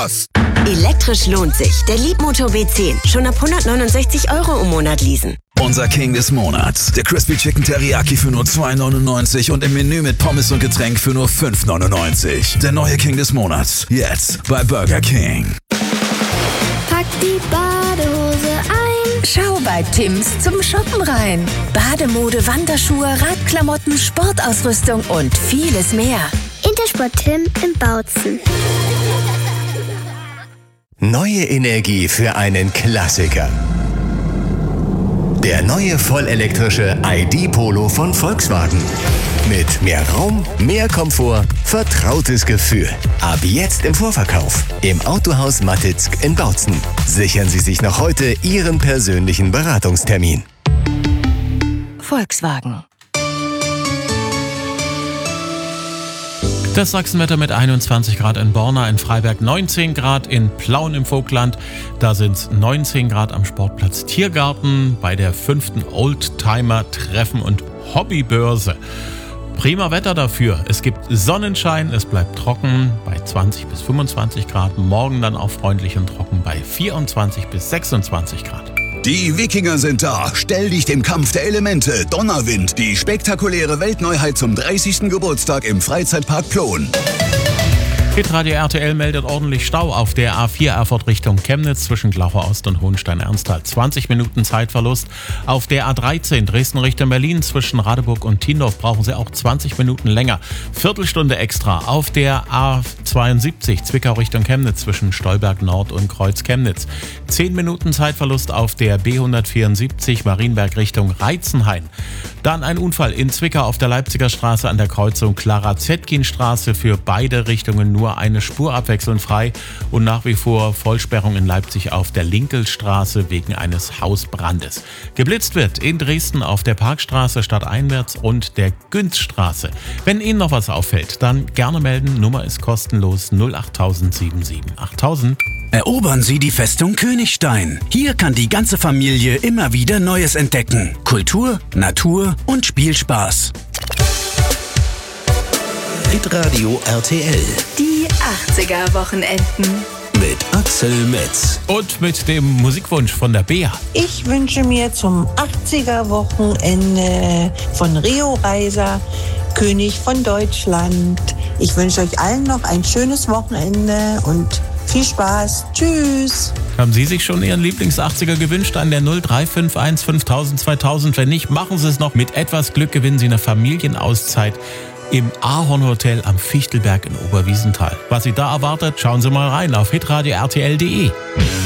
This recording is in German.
Spaß. Elektrisch lohnt sich. Der Leapmotor B10. Schon ab 169 € im Monat leasen. Unser King des Monats. Der Crispy Chicken Teriyaki für nur 2,99 und im Menü mit Pommes und Getränk für nur 5,99. Der neue King des Monats. Jetzt bei Burger King. Pack die Badehose ein. Schau bei Tims zum Shoppen rein. Bademode, Wanderschuhe, Radklamotten, Sportausrüstung und vieles mehr. Intersport Tim in Bautzen. Neue Energie für einen Klassiker. Der neue vollelektrische ID Polo von Volkswagen. Mit mehr Raum, mehr Komfort, vertrautes Gefühl. Ab jetzt im Vorverkauf. Im Autohaus Mattitzk in Bautzen. Sichern Sie sich noch heute Ihren persönlichen Beratungstermin. Volkswagen. Das Sachsenwetter mit 21 Grad in Borna, in Freiberg 19 Grad, in Plauen im Vogtland, da sind es 19 Grad am Sportplatz Tiergarten bei der 5. Oldtimer-Treffen- und Hobbybörse. Prima Wetter dafür. Es gibt Sonnenschein, es bleibt trocken bei 20 bis 25 Grad, morgen dann auch freundlich und trocken bei 24 bis 26 Grad. Die Wikinger sind da. Stell dich dem Kampf der Elemente. Donnerwind, die spektakuläre Weltneuheit zum 30. Geburtstag im Freizeitpark Ploen. Hitradio RTL meldet ordentlich Stau auf der A4 Erfurt Richtung Chemnitz zwischen Glaucher Ost und Hohenstein-Ernsthal. 20 Minuten Zeitverlust. Auf der A13 Dresden Richtung Berlin zwischen Radeburg und Tiendorf brauchen Sie auch 20 Minuten länger. Viertelstunde extra. Auf der A72 Zwickau Richtung Chemnitz zwischen Stolberg Nord und Kreuz Chemnitz. 10 Minuten Zeitverlust auf der B174 Marienberg Richtung Reitzenhain. Dann ein Unfall in Zwickau auf der Leipziger Straße an der Kreuzung Clara-Zetkin-Straße. Für beide Richtungen nur eine Spur abwechselnd frei und nach wie vor Vollsperrung in Leipzig auf der Linkelstraße wegen eines Hausbrandes. Geblitzt wird in Dresden auf der Parkstraße stadteinwärts und der Günzstraße. Wenn Ihnen noch was auffällt, dann gerne melden. Nummer ist kostenlos 08077 8000. Erobern Sie die Festung Königstein. Hier kann die ganze Familie immer wieder Neues entdecken. Kultur, Natur und Spielspaß. Hitradio RTL. Die 80er-Wochenenden. Mit Axel Metz. Und mit dem Musikwunsch von der Bea. Ich wünsche mir zum 80er-Wochenende von Rio Reiser, König von Deutschland. Ich wünsche euch allen noch ein schönes Wochenende und viel Spaß. Tschüss. Haben Sie sich schon Ihren Lieblings-80er gewünscht an der 0351 5000 2000? Wenn nicht, machen Sie es noch. Mit etwas Glück gewinnen Sie eine Familienauszeit im Ahorn Hotel am Fichtelberg in Oberwiesenthal. Was Sie da erwartet, schauen Sie mal rein auf hitradio-rtl.de.